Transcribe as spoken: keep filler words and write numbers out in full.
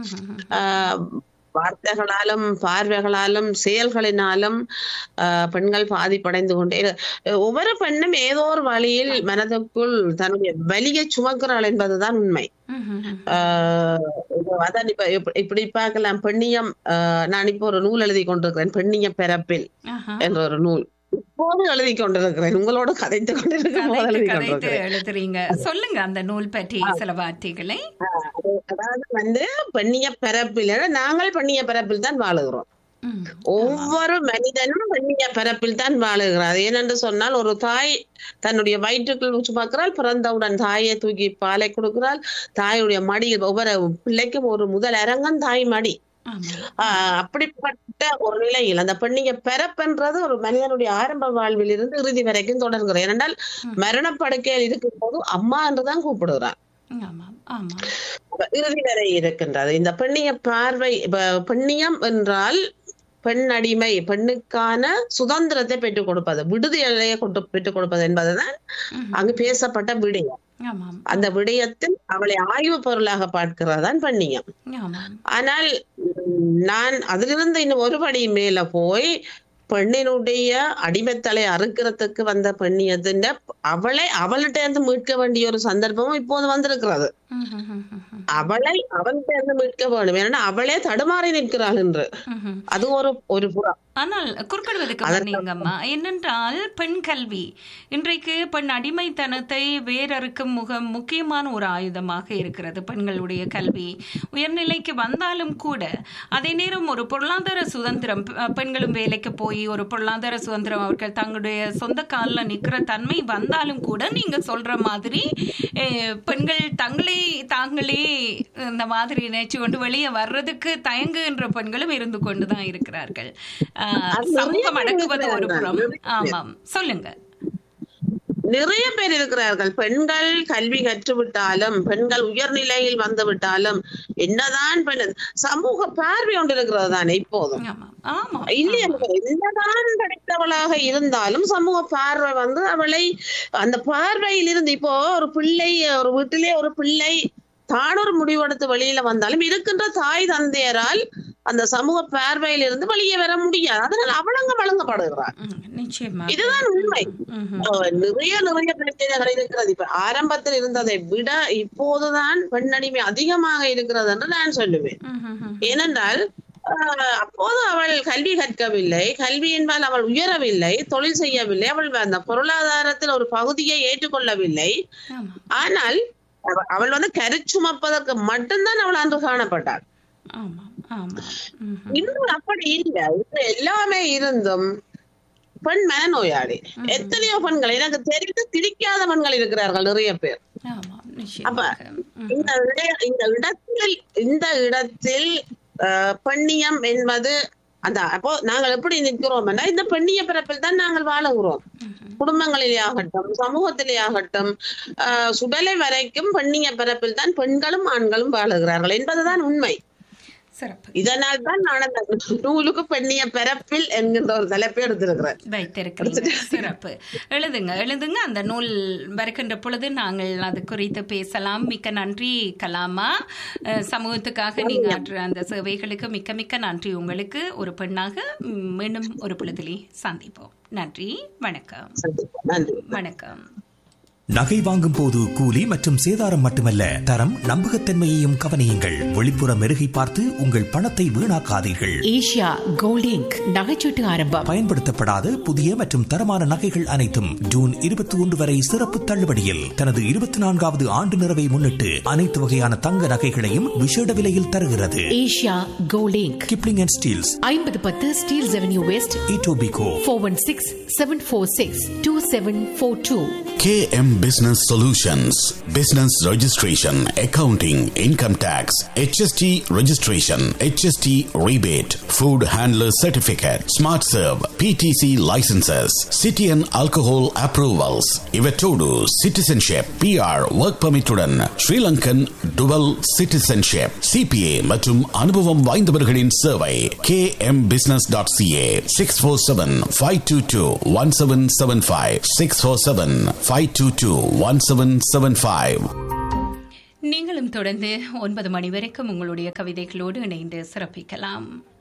வார்த்தைகளாலும் பார்வைகளாலும் செயல்களினாலும் பெண்கள் பாதிப்படைந்து கொண்டே ஒவ்வொரு பெண்ணும் ஏதோ ஒரு வழியில் மனதுக்குள் தன்னுடைய வலியை சுமக்கிறாள் என்பதுதான் உண்மை. அதான் இப்ப இப்படி பார்க்கலாம். பெண்ணியம், நான் இப்ப ஒரு நூல் எழுதி கொண்டிருக்கிறேன், பெண்ணிய பிறப்பில் என்ற ஒரு நூல் இப்போது எழுதி கொண்டிருக்கிறேன். உங்களோட கதைத்து கொண்டிருக்கிறேன். எழுதுறீங்க, சொல்லுங்க அந்த நூல் பற்றி சில வார்த்தைகளை. அதாவது வந்து பெண்ணிய பிறப்பில், நாங்கள் பெண்ணிய பிறப்பில் தான் வாழுகிறோம். ஒவ்வொரு மனிதனும் பெண்ணிய பிறப்பில் தான் வாழுகிறார். ஏனென்று சொன்னால், ஒரு தாய் தன்னுடைய வயிற்றுக்குள் சுமக்கிறாள், பிறந்தவுடன் தாயை தூக்கி பாலை கொடுக்கிறாள். தாயுடைய மடியில் ஒவ்வொரு பிள்ளைக்கும் ஒரு முதல் அரங்கம் தாய் மடி. ஆஹ் அப்படிப்பட்ட ஒரு நிலையில் அந்த பெண்ணிய பிறப்புன்றது ஒரு மனிதனுடைய ஆரம்ப வாழ்வில் இருந்து இறுதி வரைக்கும் தொடர்கிறது. ஏனென்றால் மரணப்படுக்கையில் இருக்கும் போது அம்மா என்றுதான் கூப்பிடுகிறார், இறுதி வரை இருக்கின்றது. இந்த பெண்ணிய பார்வை, பெண்ணியம் என்றால் பெண் அடிமை, பெண்ணுக்கான சுதந்திரத்தை பெற்றுக் கொடுப்பது, விடுதலையை கொண்டு பெற்றுக் கொடுப்பது என்பதுதான் அங்கு பேசப்பட்ட விடயம். அந்த விடயத்தில் அவளை ஆய்வு பொருளாக பார்க்கிறதான் பெண்ணியம். ஆனால் நான் அதிலிருந்து இன்னும் ஒருபடி மேல போய் பெண்ணினுடைய அடிமைத்தலை அறுக்கிறதுக்கு வந்த பெண்ணியத்தின் அவளை அவள்கிட்ட இருந்து மீட்க வேண்டிய ஒரு சந்தர்ப்பமும் இப்போது வந்திருக்கிறது. அவளை அவள்கிட்ட இருந்து மீட்க வேண்டும், ஏன்னா அவளே தடுமாறி நிற்கிறாள் என்று. அது ஒரு ஒரு புறம். ஆனால் குறிப்பிடுவதற்கு என்னென்றால் பெண் கல்வி இன்றைக்கு பெண் அடிமைத்தனத்தை வேறறுக்கும் முக முக்கியமான ஒரு ஆயுதமாக இருக்கிறது. பெண்களுடைய கல்வி உயர்நிலைக்கு வந்தாலும் கூட அதே நேரம் ஒரு பொருளாதார சுதந்திரம், பெண்களும் வேலைக்கு போய் ஒரு பொருளாதார சுதந்திரம், அவர்கள் தங்களுடைய சொந்த காலில் நிற்கிற தன்மை வந்தாலும் கூட நீங்க சொல்ற மாதிரி பெண்கள் தங்களே தாங்களே இந்த மாதிரி நினைச்சு கொண்டு வெளியே வர்றதுக்கு தயங்குகின்ற பெண்களும் இருந்து கொண்டுதான் இருக்கிறார்கள். சமூகம் அடக்குவது ஒரு புறம். ஆமாம், சொல்லுங்க. நிறைய பேர் இருக்கிறார்கள். பெண்கள் கல்வி கற்றுவிட்டாலும், பெண்கள் உயர்நிலையில் வந்து விட்டாலும், என்னதான் சமூக பார்வை ஒன்று இருக்கிறது தானே இப்போதும். இல்லையா, என்னதான் படித்தவளாக இருந்தாலும் சமூக பார்வை வந்து அவளை அந்த பார்வையில் இருந்து, இப்போ ஒரு பிள்ளை, ஒரு வீட்டிலே ஒரு பிள்ளை தான் ஒரு முடிவெடுத்து வெளியில வந்தாலும் இருக்கின்ற தாய் தந்தையரால் அந்த சமூக பார்வையில் இருந்து வெளியே வர முடியாது. அதனால் அவளங்க வழங்கப்படுகிறார். இதுதான் உண்மை. நிறைய நிறைய பிரச்சனைகள் இருக்கிறது. இப்ப ஆரம்பத்தில் இருந்ததை விட இப்போதுதான் பெண்ணடிமை அதிகமாக இருக்கிறது என்று நான் சொல்லுவேன். ஏனென்றால் அப்போது அவள் கல்வி கற்கவில்லை, கல்வி என்பால் அவள் உயரவில்லை, தொழில் செய்யவில்லை, அவள் அந்த பொருளாதாரத்தில் ஒரு பகுதியை ஏற்றுக்கொள்ளவில்லை. ஆனால் அவள் வந்து கருச்சுமப்பதற்கு மட்டும்தான் அவள் அன்று காணப்பட்டாள். இன்னும் அப்படி இல்லை. எல்லாமே இருந்தும் பெண் மனநோயாளி எத்தனையோ பெண்கள் எனக்கு தெரிந்து திரிக்காத பெண்கள் இருக்கிறார்கள் நிறைய பேர். அப்ப இந்த இந்த இடத்தில் இந்த இடத்தில் பெண்ணியம் என்பது அந்த அப்போ நாங்கள் எப்படி நிற்கிறோம் என்றால் இந்த பெண்ணிய பிறப்பில் தான் நாங்கள் வாழுகிறோம். குடும்பங்களிலே ஆகட்டும், சமூகத்திலே ஆகட்டும், ஆஹ் சுடலை வரைக்கும் பெண்ணிய பிறப்பில் தான் பெண்களும் ஆண்களும் வாழுகிறார்கள் என்பதுதான் உண்மை. இதனால் தான் நான் அந்த நூலுக்கு பெண்ணிய பிறப்பில் என்கின்ற ஒரு தலைப்பை எடுத்திருக்கிறேன், வைத்திருக்கிறேன். சிறப்பு. எழுதுங்க எழுதுங்க அந்த நூல் வருகின்ற பொழுது நாங்கள் அது குறித்து பேசலாம். மிக்க நன்றி கலாமா. சமூகத்துக்காக நீங்க ஆற்ற அந்த சேவைகளுக்கு மிக்க மிக்க நன்றி உங்களுக்கு. ஒரு பெண்ணாக மீண்டும் ஒரு பொழுதிலே சந்திப்போம். நன்றி, வணக்கம். வணக்கம். நகை வாங்கும் போது கூலி மற்றும் சேதாரம் மட்டுமல்ல, தரம் நம்பகத்தன்மையையும் கவனியுங்கள். வெளிப்புற மெருகை பார்த்து உங்கள் பணத்தை வீணாக்காதீர்கள். ஏஷியா கோல்ட் இங்க் நகைச்சீட்டு ஆரம்பம். பயன்படுத்தப்படாத புதிய மற்றும் தரமான நகைகள் அனைத்தும் ஜூன் இருபத்தி ஒன்று வரை சிறப்பு தள்ளுபடியில். தனது இருபத்தி நான்காவது ஆண்டு நிறைவை முன்னிட்டு அனைத்து வகையான தங்க நகைகளையும் விசேட விலையில் தருகிறது. Asia gold ink, Kipling and Steeles, ஐம்பது பத்து Steeles avenue west, Etobicoke, four one six seven four six two seven four two. K M Business Solutions, Business Registration, Accounting, Income Tax, H S T Registration, H S T Rebate, Food Handler Certificate, Smart Serve, P T C Licenses, City and Alcohol Approvals, Ivetodu, Citizenship, P R, Work Permit உடன் Sri Lankan Dual Citizenship, C P A மற்றும் அனுபவம் வாய்ந்தவர்களின் சேவை. K M business dot C A, six four seven, five two two, one seven seven five, six four seven, five two two, one seven seven five. நீங்களும் தொடர்ந்து ஒன்பது மணி வரைக்கும் உங்களுடைய கவிதைகளோடு இணைந்து சிறப்பிக்கலாம்.